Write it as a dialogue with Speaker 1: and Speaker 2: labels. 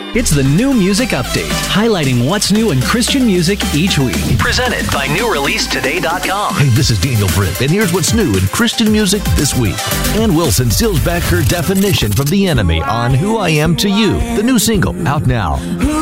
Speaker 1: It's the New Music Update, highlighting what's new in Christian music each week. Presented by NewReleaseToday.com.
Speaker 2: Hey, this is Daniel Britt, and here's what's new in Christian music this week. Ann Wilson seals back her definition from The Enemy on Who I Am to You, the new single, out now.